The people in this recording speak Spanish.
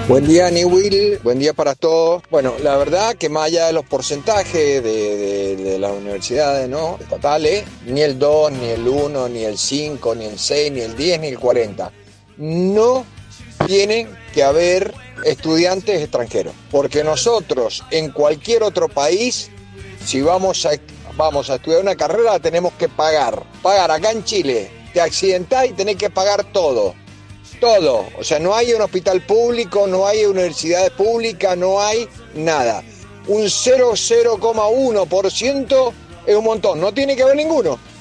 Buen día, Will. Buen día para todos. Bueno, la verdad que más allá de los porcentajes de las universidades, ¿no?, estatales, ni el 2, ni el 1, ni el 5, ni el 6, ni el 10, ni el 40, no tienen que haber estudiantes extranjeros. Porque nosotros, en cualquier otro país, si vamos a estudiar una carrera, la tenemos que pagar. Acá en Chile, te accidentás y tenés que pagar todo. Todo, o sea, no hay un hospital público, no hay universidades públicas, no hay nada. Un 0,1% es un montón, no tiene que haber ninguno.